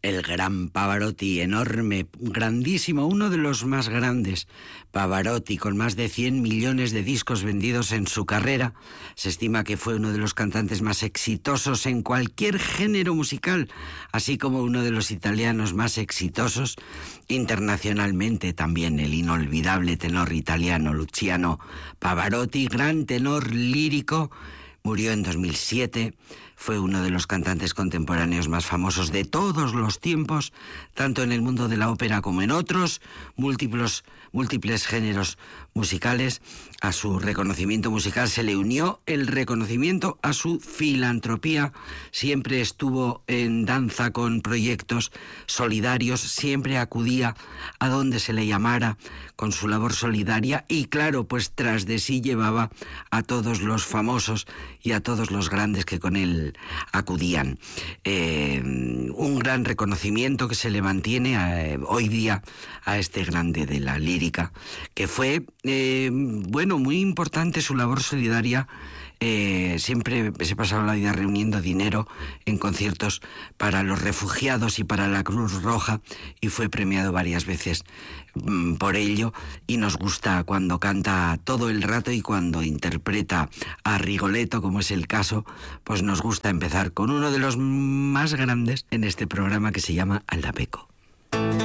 El gran Pavarotti, enorme, grandísimo, uno de los más grandes. Pavarotti, con más de 100 millones de discos vendidos en su carrera. Se estima que fue uno de los cantantes más exitosos en cualquier género musical, así como uno de los italianos más exitosos internacionalmente. También el inolvidable tenor italiano Luciano Pavarotti, gran tenor lírico, murió en 2007. Fue uno de los cantantes contemporáneos más famosos de todos los tiempos, tanto en el mundo de la ópera como en otros múltiples géneros musicales. A su reconocimiento musical se le unió el reconocimiento a su filantropía. Siempre estuvo en danza con proyectos solidarios, siempre acudía a donde se le llamara con su labor solidaria y, claro, pues tras de sí llevaba a todos los famosos y a todos los grandes que con él acudían. Un gran reconocimiento que se le mantiene hoy día a este grande de la lírica, que fue, muy importante su labor solidaria. Siempre se pasaba la vida reuniendo dinero en conciertos para los refugiados y para la Cruz Roja, y fue premiado varias veces por ello, y nos gusta cuando canta todo el rato y cuando interpreta a Rigoletto, como es el caso, pues nos gusta empezar con uno de los más grandes en este programa, que se llama Aldapeco.